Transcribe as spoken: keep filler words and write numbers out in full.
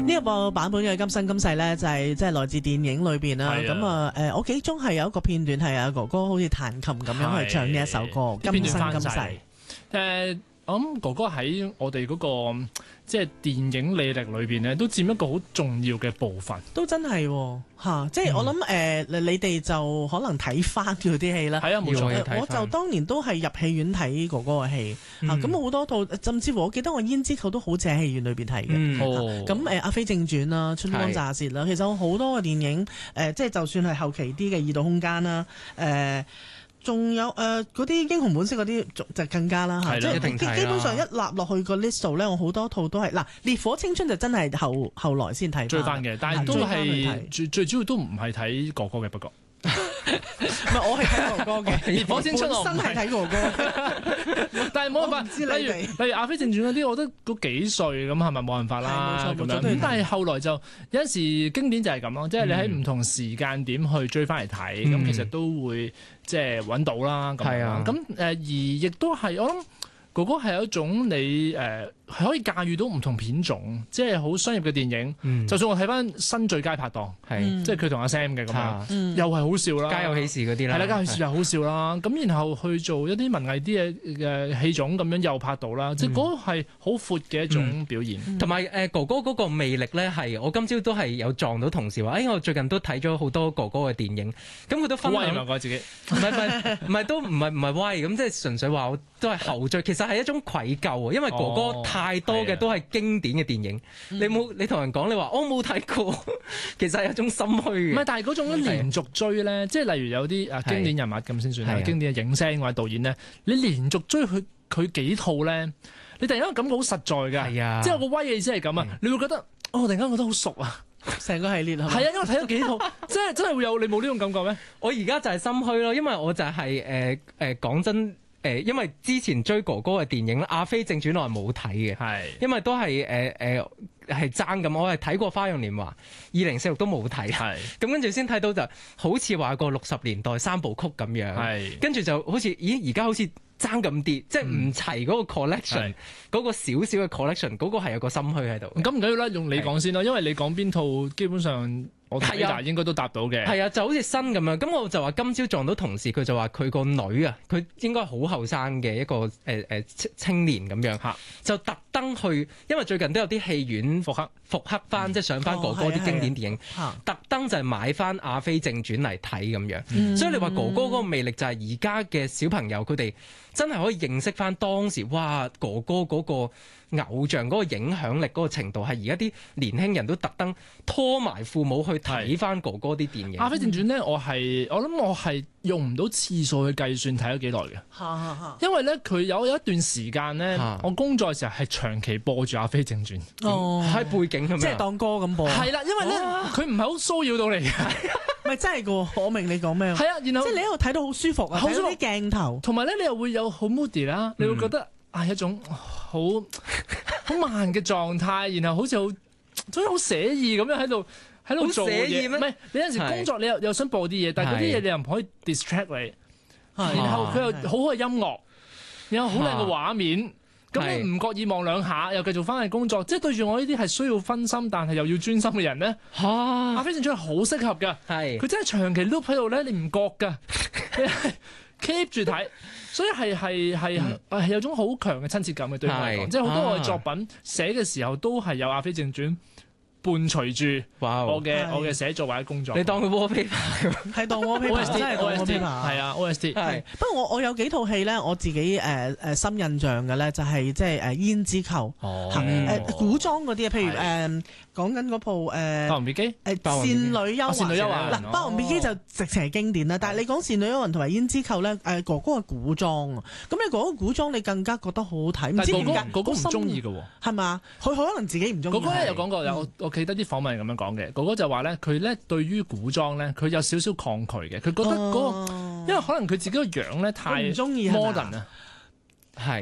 呢一個版本嘅今生今世咧，就係即係來自電影裏邊啦。咁啊誒，我記憶中係有一個片段係阿哥哥好似彈琴咁樣去唱呢一首歌《今生今世》。 誒，我諗哥哥喺我哋嗰個即係電影履歷裏邊咧，都佔一個好重要嘅部分。 都真係嚇，即係我諗誒，你哋就可能睇翻嗰啲戲啦。 係啊，冇錯。 我就當年都係入戲院睇哥哥嘅戲嚇，咁好多套，甚至乎我記得我《胭脂扣》都好似喺戲院裏邊睇嘅。咁誒《阿飛正傳》啦，《春光乍泄》啦，其實好多嘅電影誒，即係就算係後期啲嘅《異度空間》啦，誒。仲有誒嗰啲英雄本色嗰啲就更加啦嚇，即係基本上一立落去個 list 度咧，我好多套都係嗱《烈火青春》就真係後後來先睇追翻嘅，但係都係最最主要都唔係睇哥哥嘅，不過唔係我係睇哥哥嘅《烈火青春》，我真係睇哥哥， 但係冇辦法。例如例如《阿飛正傳》嗰啲，我覺得都幾歲咁，係咪冇辦法啦？咁樣但係後來就有陣時經典就係咁咯，即係你喺唔同時間點去追翻嚟睇，咁其實都會。即係揾到啦，咁樣咁誒，而亦都係我諗哥哥係有一種你誒係、呃、可以駕馭到唔同片種，即係好商業嘅電影。嗯、就算我睇翻《新最佳拍檔》，係即係佢同阿 Sam 嘅咁樣，嗯、又係好笑啦，家有喜事嗰啲啦，係啦，家有喜事又好笑啦。咁然後去做一啲文藝啲嘅嘅戲種咁樣又拍到啦，嗯、即係嗰個係好闊嘅一種表現。同埋誒哥哥嗰個魅力咧，係我今朝都係有撞到同事話，誒、哎、我最近都睇咗好多哥哥嘅電影，咁佢都分享啊，我自己唔係唔係唔係都唔係唔係威咁，即係純粹話我都係後追，其實係一種愧疚啊，因為哥哥太多嘅都係經典嘅電影，哦、你冇你同人講你話我冇睇過，其實係一種心虛嘅。唔係，但係嗰種連續追咧，即係例如有啲啊經典人物咁先算係經典嘅影星或者導演咧，你連續追佢佢幾套咧，你突然間感覺好實在㗎，係啊，即係我個威嘅意思係咁啊，你會覺得哦，突然間覺得好熟啊。成個系列係咪？係啊，因為睇咗幾套，即係真係會有你冇呢種感覺咩？我而家就係心虛咯，因為我就係誒誒講真誒、呃，因為之前追哥哥嘅電影咧，《阿飛正傳》我係冇睇嘅，係是因為都係誒誒係爭咁，我係睇過《花樣年華》二零四六都冇睇，係咁跟住先睇到就好似話個六十年代三部曲咁樣，係是跟住就好似咦而家好似。爭咁啲，即係唔齊嗰個 collection，嗰、嗯、個少少嘅 collection，嗰個係有個心虛喺度。咁唔緊要啦，用你講先啦，是因為你講邊套基本上我睇下應該都答到嘅。係啊，就好似新咁樣。咁我就話今朝撞到同事，佢就話佢個女啊，佢應該好後生嘅一個誒誒、呃、青年咁樣，是就特登去，因為最近都有啲戲院復刻復刻翻，嗯、即係上翻哥哥啲經典電影，哦、特登就係買翻《阿飛正傳》嚟睇咁樣。嗯、所以你話哥哥嗰個魅力就係而家嘅小朋友佢哋。真係可以認識翻當時，哇！哥哥嗰個偶像嗰個影響力嗰個程度，係而家啲年輕人都特登拖埋父母去睇翻哥哥啲電影。《阿飛正傳》咧，我係我諗我係用唔到次數去計算睇咗幾耐嘅，因為咧佢有有一段時間咧，我工作嘅時候係長期播住《阿飛正傳》，喺背景咁樣，即係當歌咁播。係啦，因為咧佢唔係好騷擾到你嘅。咪真係噶，我明你講咩？係啊，然後即係你喺度睇到好舒服啊，睇到啲鏡頭，同埋咧你又會有好 moody 啦，你會覺得啊一種好好慢嘅狀態，然後好似好總之好寫意咁樣喺度喺度做嘢。唔係你有陣時工作你又又想播啲嘢，但係嗰啲嘢你又唔可以 distract 你，然後佢又好好嘅音樂，然後好靚嘅畫面。咁你唔覺意望兩下，又繼續翻去工作，即係對住我呢啲係需要分心，但係又要專心嘅人咧，嚇！阿飛正傳係好適合㗎，係佢真係長期 loop 喺度咧，你唔覺㗎，你係 keep 住睇，所以係係係係有種好強嘅親切感嘅對我嚟講，即係好多我嘅作品寫嘅時候都係有阿飛正傳伴隨住我嘅我嘅寫作或者工作，你當佢 wallpaper 係當 wallpaper，真係當 wallpaper，係啊 O S T。係不過我我有幾套戲咧，我自己誒誒深印象嘅咧，就係即係誒胭脂扣，誒古裝嗰啲啊，譬如誒講緊嗰部誒《霸王別姬》誒《倩女幽魂》。倩女幽魂嗱，《霸王別姬》就直情係經典啦，但係你講《倩女幽魂》同埋胭脂扣咧，誒哥哥係古裝，咁你哥哥古裝你更加覺得好好睇，唔知點解哥哥唔中意嘅喎，係嘛？佢可能自己唔中意。哥哥咧有講過有我。記得啲訪問係咁樣講嘅，哥哥就話咧，佢咧對於古裝咧，佢有少少抗拒嘅，佢覺得嗰、嗰個，哦、因為可能佢自己個樣咧太唔中意 modern 啊，係